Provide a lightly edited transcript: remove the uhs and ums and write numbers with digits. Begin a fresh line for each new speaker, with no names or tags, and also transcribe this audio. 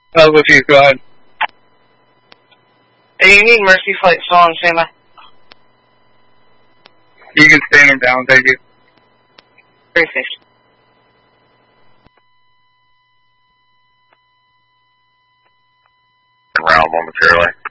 With you, go ahead.
Hey, you need Mercy Flight still on standby?
You can stand him down, thank you.
Very safe.
Round momentarily.